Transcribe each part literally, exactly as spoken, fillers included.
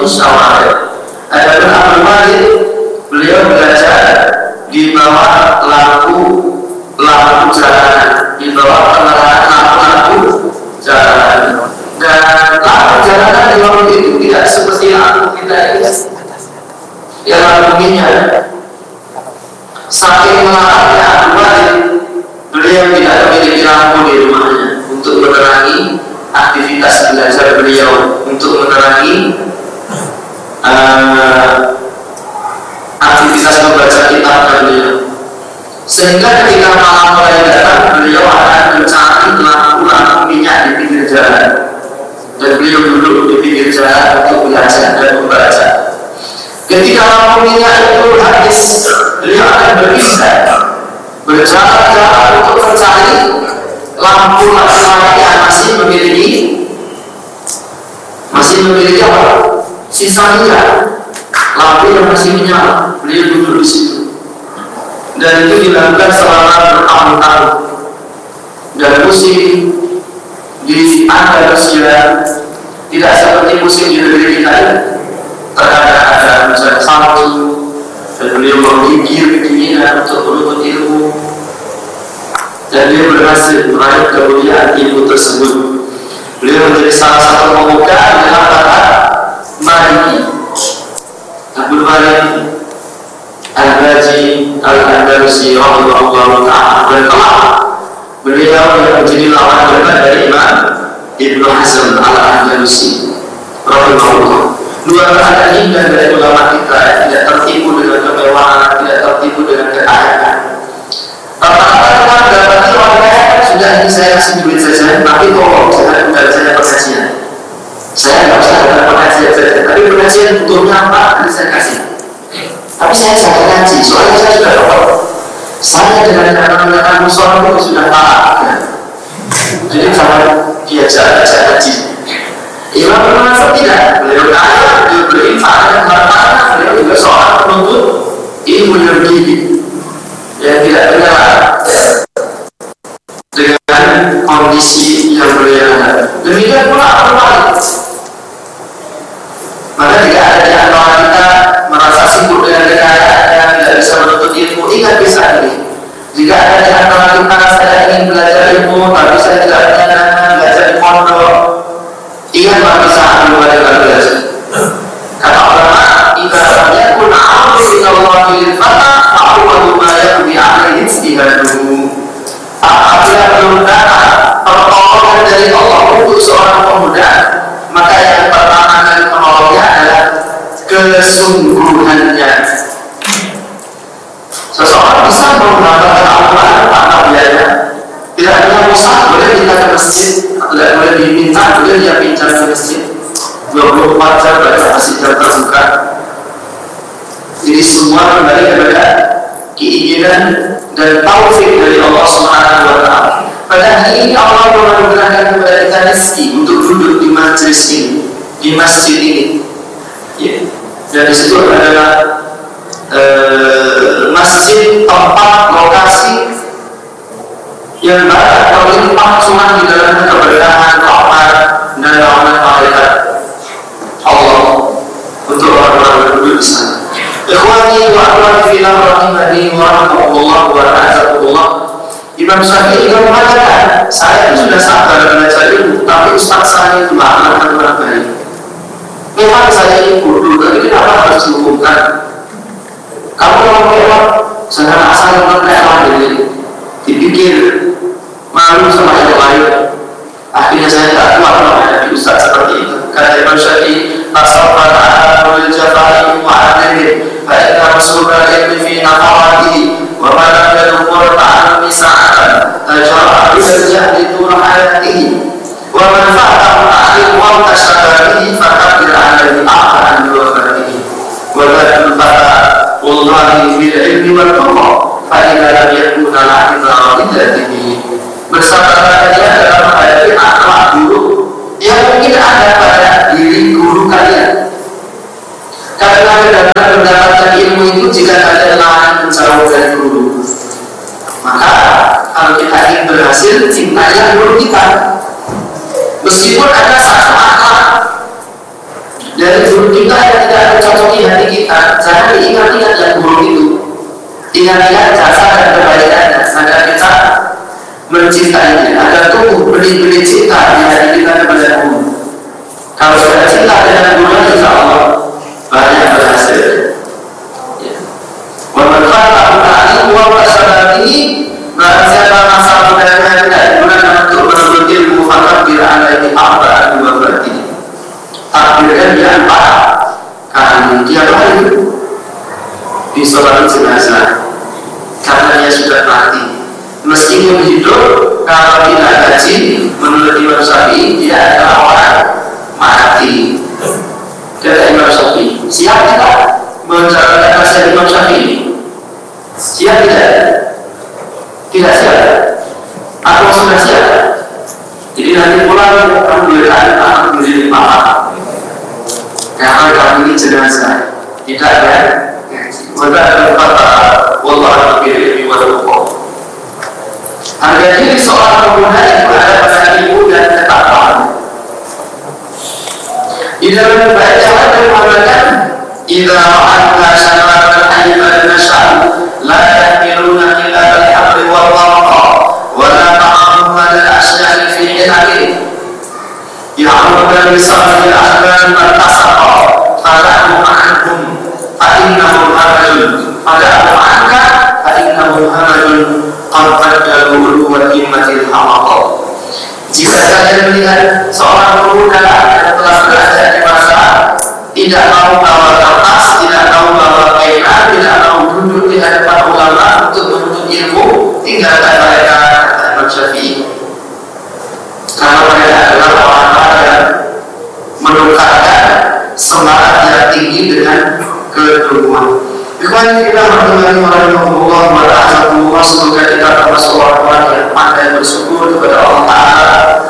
musyawarah. Adapun Abdul Malik, beliau belajar di bawah lampu lampu jalanan, di bawah penerangan lampu-lampu jalanan. Dan lampu jalanan di waktu itu tidak seperti lampu kita ini, yang lampu minyak. Saking melarangnya Abdul Malik, beliau tidak memiliki lampu di rumahnya untuk menerangi aktivitas belajar beliau, untuk menerangi uh, aktivitas membaca kitab beliau. Sehingga ketika malam mulai datang, beliau akan mencari lampu-lampu minyak di pinggir jalan, dan beliau duduk di pinggir jalan untuk belajar dan membaca. Ketika lampu minyak itu habis, beliau akan beristirahat, berjalan-jalan untuk mencari lampu-lampu yang masih memiliki masih memiliki apa? Sisa minyak, lampu yang masih menyala. Beliau duduk di situ, dan itu dilakukan selama bertahun-tahun. Dan musim di Andalusia tidak seperti musim di negeri kita ini. Terkadang ada hujan salju, dan beliau menggigil kedinginan untuk menuntut ilmu, dan dia berhasil meraih kemuliaan ilmu tersebut. Beliau menjadi salah satu pemuka dalam kata Maliki, Abdul Malik Al-Baji Al-Andalusi rahimahullah ta'ala. Dan telah beliau yang menjadi lawan debat dari Imam Ibnu Hazm Al-Andalusi rahimahullah. Dua keadaan indah dari ulama kita yang tidak tertipu dengan kemewahan, tidak tertipu dengan kekayaan. Pertama-tama dapat riwayat sudah ini saya kasih duit saja, tapi tolong jangan undang saya pengajian. Saya nggak usah ada pengajian saja, tapi pengajian butuhnya apa? Nanti saya kasih. Tapi saya jangan ngaji, soalnya saya sudah dapat. Saya dengan anak-anak musola itu sudah taat. Jadi jangan diajak aja ngaji. Imam Ibnu Hazm tidak, beliau kaya, beliau berinfak dan hartanya, beliau juga seorang penuntut ilmu yang tinggi, yang tidak menyerah dengan kondisi yang beliau ada. Demikian pula Abdul Malik. Maka jika ada di antara kita merasa sibuk dengan kekayaan, tidak bisa menuntut ilmu, ingat bisa ini. Jika ada di antara kita saya ingin belajar ilmu, tapi saya tidak punya dana belajar di pondok, ingat bagi saat mulai belajar. Kata ulama, ibaratnya pun amri minallahi lil fata, awwalu ma yaqdi alaihi ijtihaduhu. Apabila belum datang pertolongan dari Allah untuk seorang pemuda, maka yang pertama kali menolongnya adalah kesungguhannya. Seseorang bisa menggunakan Al-Quran tanpa biaya. Tidak punya usaha, boleh kita ke masjid, tidak boleh diminta, boleh dia pinjam ke masjid. dua puluh empat jam baca masjid jam terbuka. Jadi semua kembali kepada keinginan dan taufik dari Allah Subhanahu wa taala. Pada hari ini Allah menganugerahkan kepada kita rezeki untuk duduk di majelis ini, di masjid ini. Ya. Dan di situ adalah uh, masjid, tempat, lokasi yang banyak terlimpah cuma di dalam keberkahan, rahmat dan rahmat malaikat Allah untuk orang-orang berduduk di sana. Ikhwani wa akhwati fillah rahimani wa rahmatullah wa a'azakumullah. Imam Syafi'i juga mengatakan, saya itu sudah sabar belajar ilmu, tapi ustaz saya itu anak dan orang baik. Memang saya ini bodoh, tapi kenapa harus dihukumkan? Kamu mau kelewat, jangan asal kelewat ini. Dipikir malu sama yang lain. Akhirnya saya tak kuat menghadapi ustaz seperti itu. Kata Imam Syafi'i, tasawwar al jafari mu'adzim, fa inna rasulullah ilmi fi nafawati wa ma lam yadkhul ta'allumi sa'atan tajara al-jahli tula hayatihi wa man fa'atahu ta'lim wa tashabarihi faqad alaihi aqran wa fatihi wa la fata wallahi bil ilmi wal tuqa fa idza lam yakun al-'ilmu ridatihi. Bersabarlah kalian dalam menghadapi akhlak buruk yang mungkin ada pada diri guru kalian. Karena dapat mendapatkan ilmu itu jika kalian lalai menjauh dari guru. Maka kalau kita ingin berhasil, cintailah guru kita. Meskipun ada satu akhlak dari guru hidup kita yang tidak mencocoki hati kita, jangan diingat-ingat yang buruk itu. Ingat-ingat jasa dan kebaikannya agar kita mencintainya, agar tumbuh benih-benih cinta di hati kita kepada Allah. Kalau sudah cinta dengan Allah, insya Allah banyak berhasil. Bermanfaat tadi uang masyarakat ini, barang siapa masa mudanya tidak digunakan untuk menuntut ilmu, maka bila anda ini apa dua berarti takdirkan dia apa? Karena dia lahir di sholat jenazah karena dia sudah mati. Meskipun hidup, kalau tidak haji, menurut Imam Syafi'i dia adalah orang mati. Kata Imam Syafi'i, siap kita menjalankan nasihat Imam Syafi'i? Siap tidak? Tidak siap? Atau sudah siap? Jadi nanti pulang alhamdulillah, alhamdulillah, karena kami ini jenazah tidak ada. Maka kata wallahu bihi wa taqwa. Harga diri seorang pemuda itu ada pada ilmu dan ketakwaan. Di dalam baca ada mengatakan, "Idza anta syarakat ayyiban nasal la yaqiluna illa bil amri wal waqa wa la ta'amu ala al-asya'i fi ilahi ya'muru bi sabri al-ahban wa tasaqa fa'amu anhum fa'innahu harajun fa'amu anka fa'innahu harajun qad qaddalu wa himmatil haqqa." Jika kalian melihat seorang pemuda yang telah belajar di masa tidak mau bawa kertas, tidak mau bawa pena, tidak mau duduk di hadapan ulama untuk menuntut ilmu, tinggalkan mereka, kata Imam Syafi'i. Karena mereka adalah orang-orang yang menukarkan semangat yang tinggi dengan keduluan. Ikhwan kita berdoa warahmatullahi wabarakatuh. Semoga kita termasuk orang-orang yang pandai bersyukur kepada Allah Ta'ala.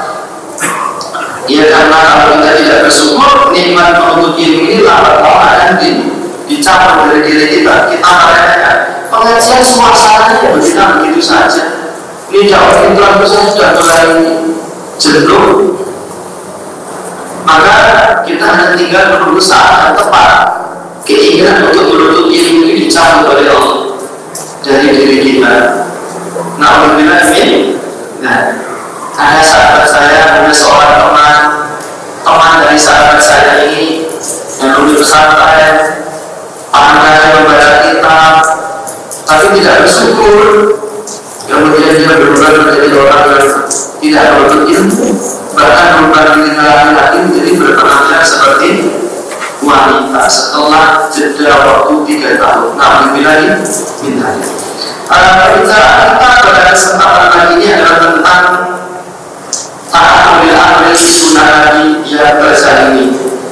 Ya, karena kalau kita tidak bersyukur, nikmat menuntut ilmu ini lambat laun akan dicabut dari diri kita. Kita mereka pengajian suasananya begitu begitu saja. Ini jauh pintuan besar sudah mulai jenuh. Maka kita hanya tinggal menunggu saat yang tepat. Keinginan untuk menuntut ilmu ini dicabut oleh Allah dari diri kita. Alhamdulillah ini. Nah, ada sahabat saya, ada seorang teman, teman dari sahabat saya ini yang duduk santai, pandai membaca kitab, tapi tidak bersyukur. Kemudian dia berubah menjadi orang yang tidak menuntut ilmu, bahkan berubah menjadi laki-laki menjadi berpenampilan seperti wanita setelah jeda waktu tiga tahun. Alhamdulillah ini. Pembicaraan kita pada kesempatan kali ini adalah tentang taat ambil ambil sunnah Nabi yang besar ini.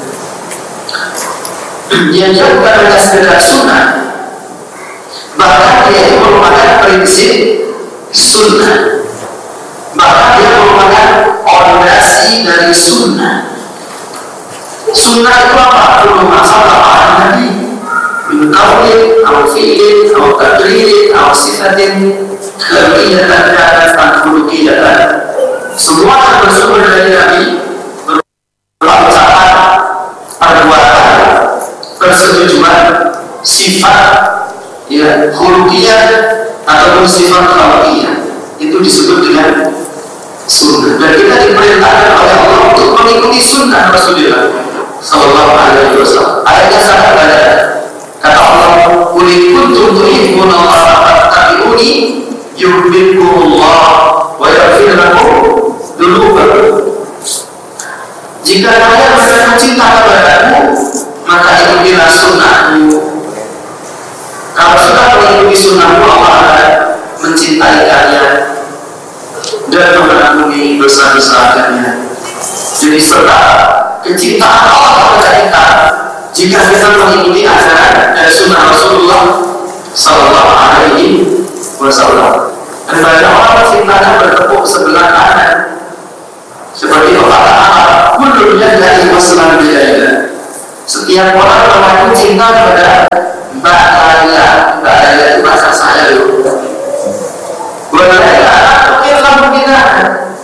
Yang dia bukan hanya sekedar sunnah, bahkan dia itu merupakan prinsip sunnah, bahkan dia merupakan fondasi dari sunnah. Sunnah itu apa? Belum masalah para Nabi min qawlin aw fi'lin aw taqririn aw sifatin khamiyatan dan khuluqiyatan. Semua yang bersumber dari Nabi berupa ucapan, perbuatan, persetujuan, sifat, ya, khuluqiyah ataupun sifat khuluqiyah itu disebut dengan sunnah. Dan kita diperintahkan oleh Allah untuk mengikuti sunnah Rasulullah Sallallahu Alaihi Wasallam. Ayatnya sangat banyak. Kata Allah, "Qul in kuntum tuhibbuna Allah fattabi'uni yuhibbukumullah wa yaghfir lakum dzunubakum." Jika kalian benar-benar cinta kepadamu, maka ikutilah sunnahmu. Kalau sudah mengikuti sunnahmu, Allah akan mencintai kalian dan mengampuni dosa-dosa-Nya. Jadi serta kecintaan Allah kepada kita jika kita mengikuti ajaran dan sunnah Rasulullah Sallallahu Alaihi Wasallam. Dan banyak orang cintanya bertepuk sebelah kanan, seperti Allah Taala, "Kullunya dari Wassalam billahi." Setiap orang mengaku cinta kepada Mbak Raya. Mbak Raya itu bahasa saya loh. Mbak Raya, mungkin mungkin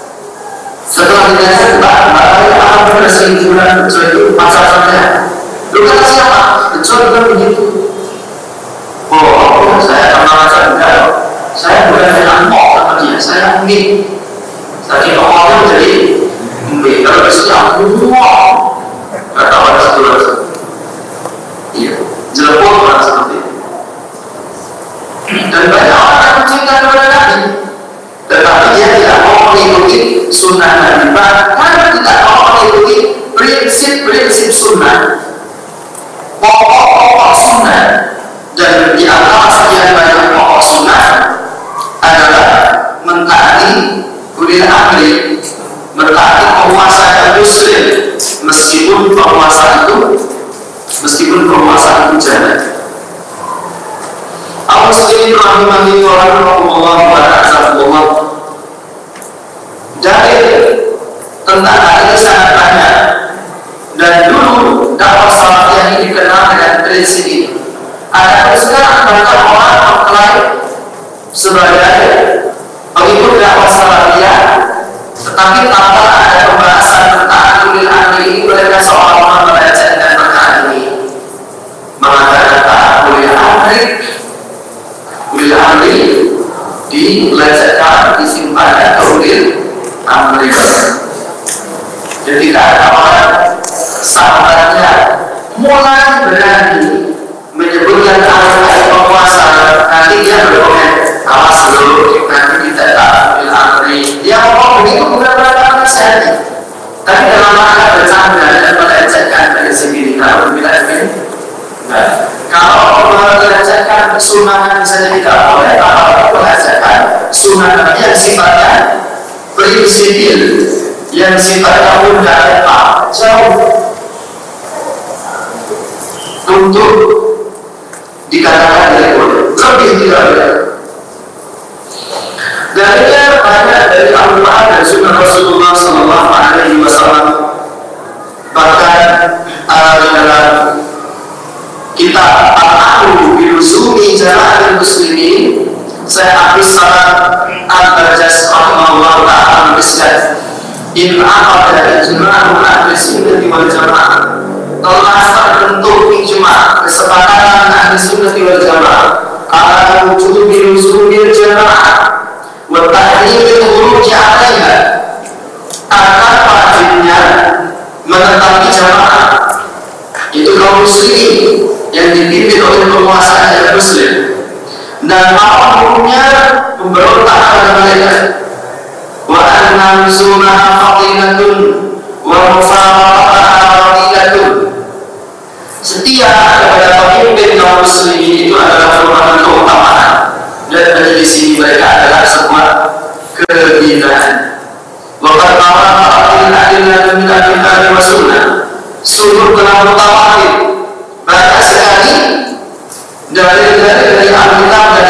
setelah ditanya Mbak Raya apa berselingkuhan itu pasal saja. Lu kata siapa? Betul kan begitu. Oh, saya akan merasa enggak. Saya bukan dengan kok sama dia, saya mungkin. Tadi awalnya menjadi mungkin kalau bisa semua. Kata orang satu rasa. Iya, jelepot orang seperti itu. Dan banyak orang yang mencinta kepada Nabi, tetapi dia tidak mau mengikuti sunnah Nabi. Bahkan tidak mau mengikuti prinsip-prinsip sunnah, pokok-pokok sunnah. Dan di antara sekian banyak pokok sunnah adalah mentaati ulil amri, mentaati penguasa yang muslim, meskipun penguasa itu meskipun penguasa itu jahat. Al-Muslimin rahimahullah wa rahimahullah wa rahimahullah. Jadi tentang hal ini sangat banyak. Dan dulu dakwah salafiyah ini dikenal dengan prinsip ini. Ada sekarang banyak orang mengklaim sebagai pengikut dakwah salafiyah, tetapi tanpa ada pembahasan tentang ulil amri ini, mereka seolah-olah melecehkan perkara ini, mengatakan ulil amri ulil amri dilecehkan, disimpan ke ulil amri. Jadi tidak ada orang sahabatnya mulai berani menyebutkan ayat-ayat penguasa, nanti dia berkomen, awas dulu, nanti kita tak ulil amri. Dia ngomong begitu bukan berarti saya, tapi dalam rangka bercanda dan melecehkan dari sendiri. Kalau bilang begini, nah, kalau melecehkan sunnah bisa tidak boleh. Kalau melecehkan sunnah yang sifatnya prinsipil, yang sifatnya mudah dan jauh untuk dikatakan tidak boleh, lebih tidak boleh. Dalilnya banyak dari Al-Quran dan Sunnah Rasulullah Sallallahu Alaihi Wasallam. Bahkan ada dalam kitab Al-Aqlu Bilusumi Jama'atul Muslimin, saya habis salat Al-Bajas rahimahullah ta'ala al-Islam in aqada ijma'u ahli sunnah wal jamaah, telah terbentuk ijma' kesepakatan ahli sunnah wal jamaah ala wujubi luzubil jamaah wa tahlilil khuruj 'alaiha, akan wajibnya menetapi jamaah itu kaum muslimin yang dipimpin oleh penguasa yang muslim, dan hukumnya memberontak kepada mereka. Wa anna nuzumaha fadilatun wa mufaraqataha fadilatun. Setia kepada pemimpin kaum muslimin itu adalah merupakan keutamaan, dan menyelisih mereka adalah sebuah kehinaan. Wa qad tawafaqat al-adillah min al-kitab wa sunnah. Sungguh telah mutawatir banyak sekali dari dari Alkitab dan